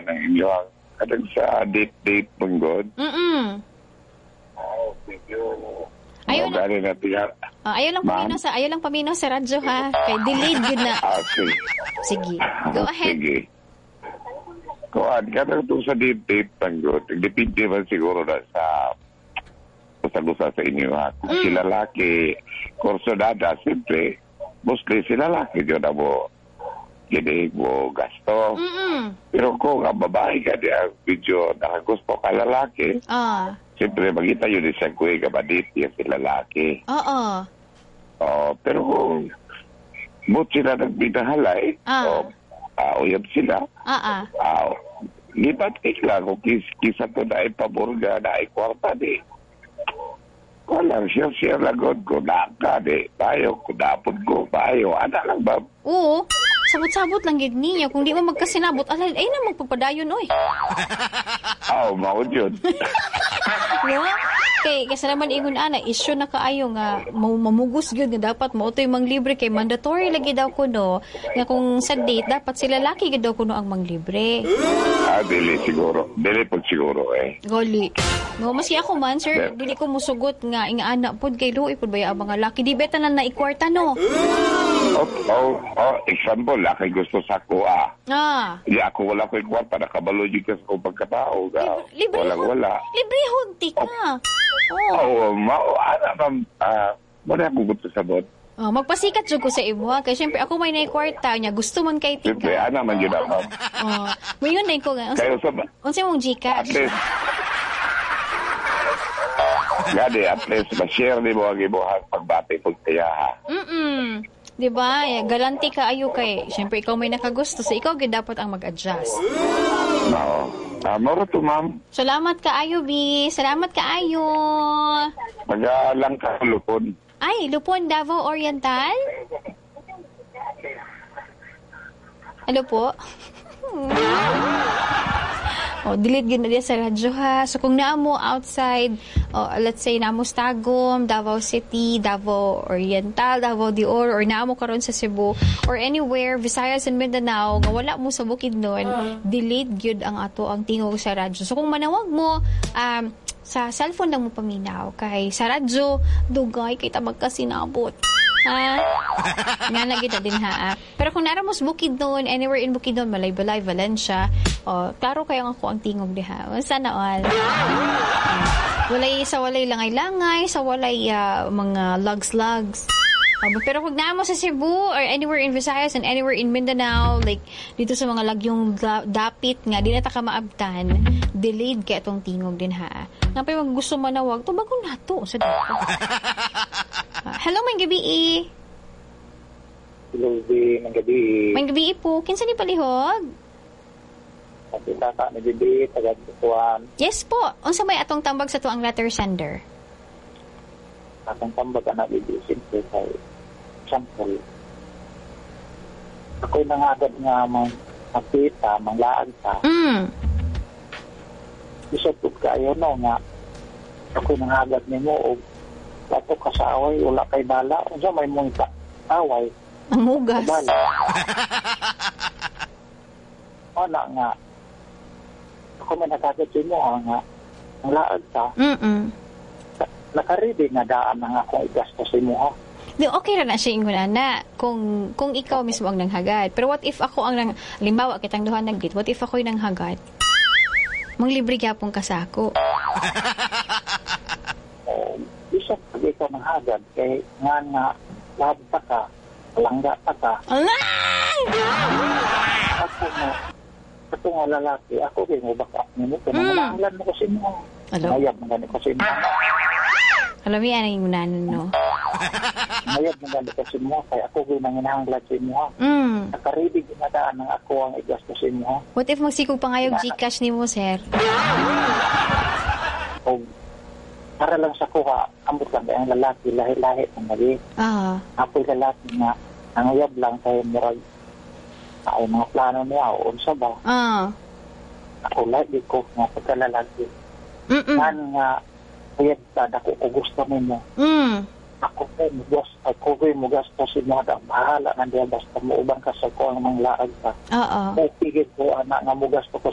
ng inyo kadang sa date manggod. Ayaw lang. Ayaw lang paminaw sa radyo ha. Kay delayed yun na. Sige. Go ahead. Sige. Kuan kadang to sa date manggod. Depende man siguro na sa gusa sa inyo ha. Kung sila laki, kursunada, siyempre, mostly sila laki yun na mo ginig mo gasto. Pero kung ang babae ka niya, medyo nakagusto ka lalaki, siyempre magita yun isang kuwi ka badit yan sila laki. Pero kung mo't sila nagpinahalay, uyab sila, lipat lang kung kisa to na ipaburga na ikwarta di. Walang share lagod ko na ka di. Bayo ko napod ko. Bayo. Ana lang ba? Oo. Sabot-sabot lang gid niya. Kung di mo magkasinabot, ay na magpapadayon, oy. Maud yun. No? Kasi naman ingon ana, issue na kaayo nga mamugos gyud nga dapat mo utoy manglibre kay mandatory lagi daw kuno nga kung sa date dapat sila laki gid daw kuno ang manglibre. Dili siguro. Dili pag siguro Gali. No, maski ako man sir, dili ko musugot nga ana pod kay luoy pod baya ang mga laki di beta na naikwarta no. Example, laki gusto sa ko Di ako wala ko ikwarta nakabalo jud ka sa pagkatao. Wala. Libre hunti ka. Muna ako gusto sabot. Magpasikat jud ko sa imo kay syempre ako may naikwarta niya gusto man kay tika. Syempre ana man jud ako. Mayon na ko nga. Unsa mong Gcash? At least ma-share ni mo ang imuhang pagbati pag kaya ha. Diba? Galanti ka ayo kay syempre ikaw may nakagusto so ikaw gid dapat ang mag-adjust. Moro to, ma'am. Salamat ka ayo, Bi. Salamat ka ayo. Lang ka Lupon. Ay, Lupon, Davao Oriental? Ano po? Delete yun na din sa radyo ha. So kung naamo outside, let's say naamo Tagum, Davao City, Davao Oriental, Davao de Oro, or naamo karon sa Cebu, or anywhere, Visayas and Mindanao, nga wala mo sa Bukidnon, delete yun ang ato ang tingog sa radyo. So kung manawag mo, sa cellphone lang mo paminaw, kay sa radyo, dugay, kita magkasinabot. Nga na kita din ha. Pero kung nara mo sa Bukidnon, anywhere in Bukidnon, Balay, Valencia, klaro kayo ako ang tingog diha. Sana all. Walay langay-langay, sa walay mga lugs. Pero kung na mo sa Cebu or anywhere in Visayas and anywhere in Mindanao, like dito sa mga lagyong dapit nga, di na ta ka maabtan, delayed kaya itong tingog din ha. Nga pa yung gusto manawag, to bago na to sa dito. Hello, may gabi Hello, may gabi. May gabi po. Kinsa ni palihog? Kasi tata ni Bibi, taga-tuan. Yes po. Unsa may atong tambag sa tuang letter sender? Atong tambag na Bibi, simple kay sample. Ako'y nangagad nga magpita, manglaan ka. Isot po kayo no nga. Ako'y nangagad ni mo o bato ka sa away, wala kay bala. Unsa may mong away? Ang mugas. Bala. Wala nga. Ako may nagagad si mo nga. Ang laad ka. Nakaridi nga daan na nga kung igastos si mo ha. Di, okay na siya ingon na kung ikaw mismo ang nanghagad. Pero what if ako ang limbawa kitang duha nag-date, what if ako'y nanghagad? Manglibre gyapon ka sa ako. Bisa pag ikaw nanghagad kay nga labta ka, palangga ka. Ako nga lalaki, ako rin mo baka mo kung nangalan mo kasi mo. Mayab mo gani kasi mo. Alam mo yan ang unanan, no? Mayab mo gani kasi mo, kaya ako rin nanginahanglan sa mo. Nakaribig na daan ng ako ang igastos sa mo. What if magsikog pangayog Gcash ni mo, sir? O, para lang sa kuha, ambot lang ang lalaki, lahi-lahi ang nali. Ako'y lalaki nga, nangayab lang kayo murag. Ay, mga plano niya, o unsa ba? Ako lagi ko, nga pagkalalaki. Nga, kaya dako ko gusto mo. Ako ko mo gasto si mga bahala na diya basta mo ubang ka sa ko ang mga laag ka. Pigit ko anak nga mo gasto ko